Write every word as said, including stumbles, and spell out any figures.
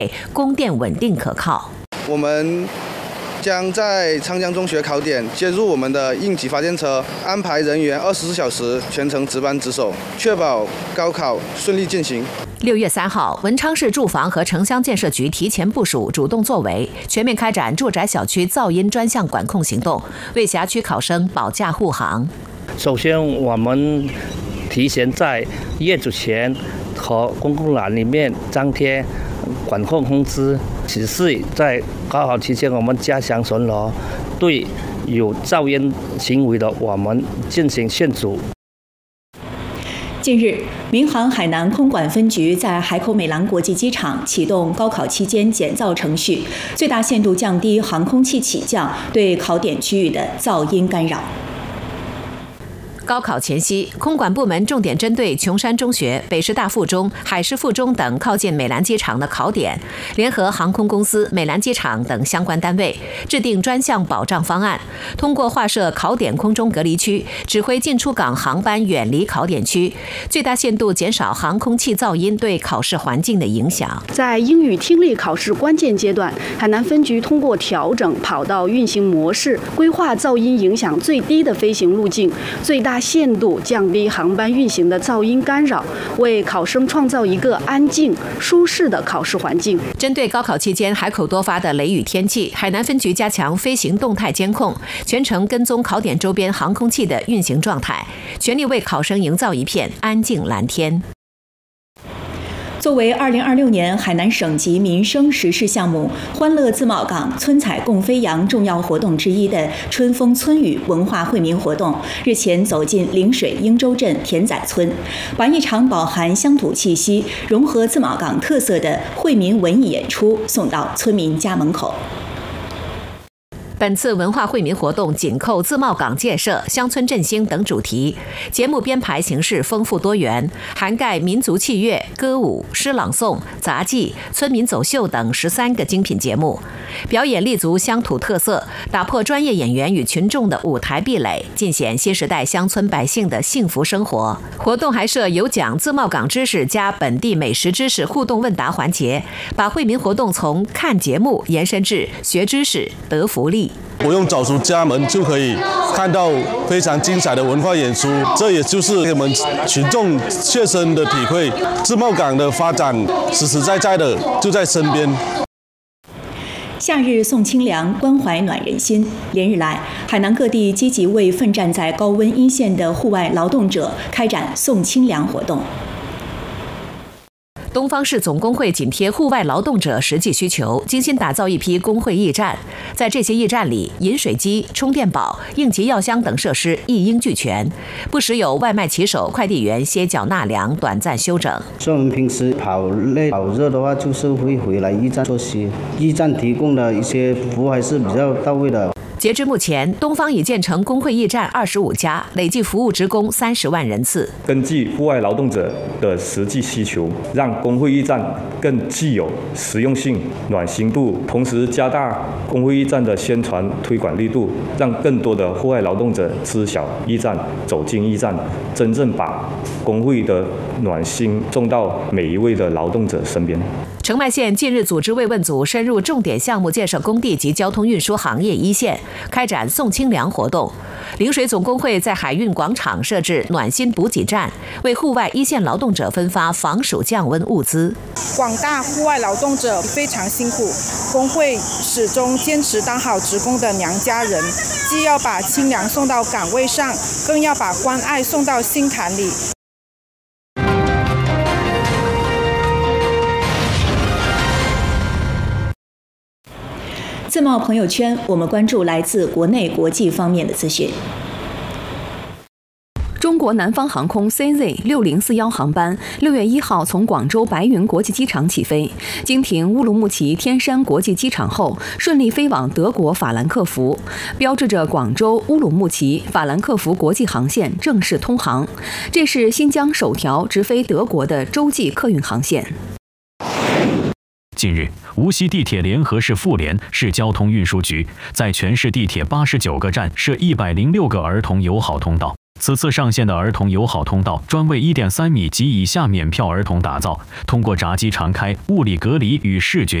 供电稳定可靠。 我们将在昌江中学考点接入我们的应急发电车，安排人员二十四小时全程值班值守，确保高考顺利进行。 六月三号，文昌市住房和城乡建设局提前部署、主动作为，全面开展住宅小区噪音专项管控行动，为辖区考生保驾护航。 首先，我们提前在业主前和公共栏里面张贴管控通知，此次在高考期间，我们加强巡逻，对有噪音行为的我们进行劝阻。 近日，民航海南空管分局在海口美兰国际机场启动高考期间减噪程序，最大限度降低航空器起降对考点区域的噪音干扰。 高考前夕，空管部门重点针对琼山中学、北师大附中、海事附中等靠近美兰机场的考点，联合航空公司、美兰机场等相关单位，制定专项保障方案，通过划设考点空中隔离区，指挥进出港航班远离考点区，最大限度减少航空器噪音对考试环境的影响。 在英语听力考试关键阶段，海南分局通过调整跑道运行模式，规划噪音影响最低的飞行路径，最大限度降低航班运行的噪音干扰，为考生创造一个安静、舒适的考试环境。 针对高考期间海口多发的雷雨天气，海南分局加强飞行动态监控，全程跟踪考点周边航空器的运行状态，全力为考生营造一片安静蓝天。 作为二零二六年海南省级民生实事项目“欢乐自贸港，春彩共飞扬”重要活动之一的春风村雨文化惠民活动，日前走进陵水英洲镇田仔村，把一场饱含乡土气息、融合自贸港特色的惠民文艺演出送到村民家门口。 本次文化惠民活动紧扣自贸港建设、乡村振兴等主题，节目编排形式丰富多元，涵盖民族器乐、歌舞、诗朗诵、杂技、村民走秀等十三个精品节目，表演立足乡土特色，打破专业演员与群众的舞台壁垒，尽显新时代乡村百姓的幸福生活。活动还设有奖自贸港知识加本地美食知识互动问答环节，把惠民活动从看节目延伸至学知识、得福利。 不用走出家门就可以看到非常精彩的文化演出，这也就是我们群众切身的体会。自贸港的发展实实在在的就在身边。 夏日送清凉，关怀暖人心。连日来，海南各地积极为奋战在高温一线的户外劳动者开展送清凉活动。 东方市总工会紧贴户外劳动者实际需求，精心打造一批工会驿站。在这些驿站里，饮水机、充电宝、应急药箱等设施一应俱全，不时有外卖骑手、快递员歇脚纳凉、短暂休整。 像我们平时跑累、跑热的话，就是会回来驿站休息。驿站提供的一些服务还是比较到位的。 截至目前，东方已建成工会驿站二十五家，累计服务职工三十万人次。 根据户外劳动者的实际需求，让工会驿站更具有实用性、暖心度，同时加大工会驿站的宣传推广力度，让更多的户外劳动者知晓驿站、走进驿站，真正把工会的暖心送到每一位的劳动者身边。 澄迈县近日组织慰问组深入重点项目建设工地及交通运输行业一线，开展送清凉活动。陵水总工会在海运广场设置暖心补给站，为户外一线劳动者分发防暑降温物资。 广大户外劳动者非常辛苦，工会始终坚持当好职工的娘家人，既要把清凉送到岗位上，更要把关爱送到心坎里。 自贸朋友圈，我们关注来自国内国际方面的资讯。 中国南方航空 C Z 六零四一航班六月一号从广州白云国际机场起飞，经停乌鲁木齐天山国际机场后，顺利飞往德国法兰克福，标志着广州乌鲁木齐法兰克福国际航线正式通航。这是新疆首条直飞德国的洲际客运航线。 近日，无锡地铁联合市妇联市交通运输局在全市地铁八十九个站设一百零六个儿童友好通道， 此次上线的儿童友好通道专为 一点三米及以下免票儿童打造，通过闸机常开、物理隔离与视觉